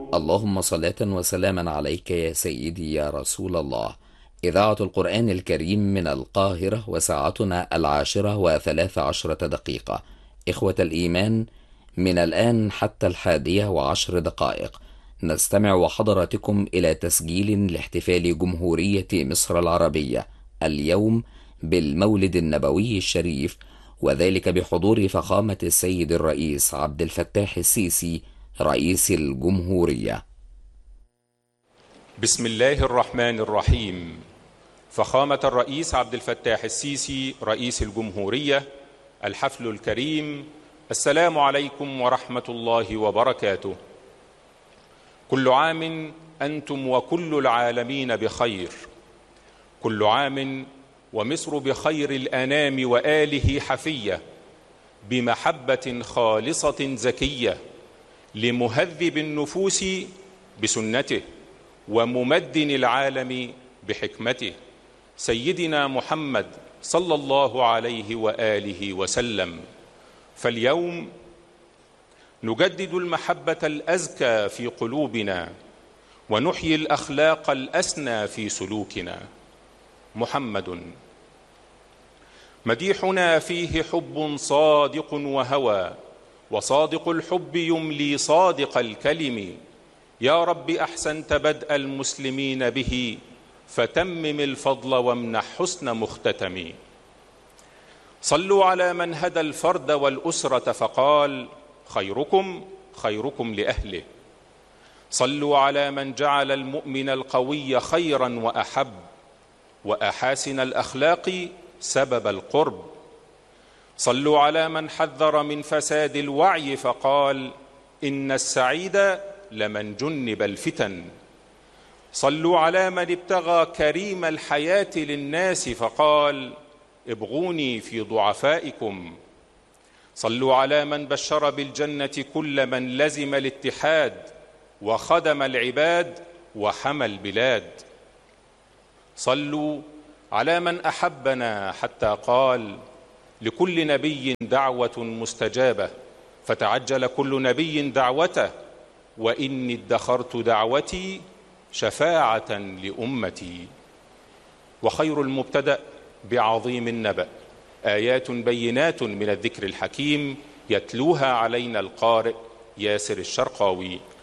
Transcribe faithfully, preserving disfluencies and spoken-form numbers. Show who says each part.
Speaker 1: اللهم صلاة وسلاما عليك يا سيدي يا رسول الله. إذاعة القرآن الكريم من القاهرة، وساعتنا العاشرة وثلاث عشرة دقيقة. إخوة الإيمان، من الآن حتى الحادية وعشر دقائق نستمع وحضراتكم إلى تسجيل لاحتفال جمهورية مصر العربية اليوم بالمولد النبوي الشريف، وذلك بحضور فخامة السيد الرئيس عبد الفتاح السيسي رئيس الجمهورية.
Speaker 2: بسم الله الرحمن الرحيم. فخامة الرئيس عبد الفتاح السيسي رئيس الجمهورية، الحفل الكريم، السلام عليكم ورحمة الله وبركاته. كل عام أنتم وكل العالمين بخير، كل عام ومصر بخير الأنام وآله حفية، بمحبة خالصة زكية لمهذب النفوس بسنته وممدن العالم بحكمته، سيدنا محمد صلى الله عليه وآله وسلم. فاليوم نجدد المحبة الأزكى في قلوبنا، ونحيي الأخلاق الأسنى في سلوكنا. محمد مديحنا فيه حب صادق وهوى، وصادق الحب يملي صادق الكلم. يا رب أحسنت بدء المسلمين به، فتمم الفضل وامنح حسن مختتم. صلوا على من هدى الفرد والأسرة فقال خيركم خيركم لأهله. صلوا على من جعل المؤمن القوي خيرا وأحب، وأحاسن الأخلاق سبب القرب. صلوا على من حذر من فساد الوعي فقال إن السعيد لمن جنب الفتن. صلوا على من ابتغى كريم الحياة للناس فقال ابغوني في ضعفائكم. صلوا على من بشر بالجنة كل من لزم الاتحاد، وخدم العباد وحمى البلاد. صلوا على من أحبنا حتى قال لكل نبي دعوة مستجابة، فتعجل كل نبي دعوته، وإني ادخرت دعوتي شفاعة لأمتي. وخير المبتدأ بعظيم النبأ، آيات بينات من الذكر الحكيم، يتلوها علينا القارئ ياسر الشرقاوي.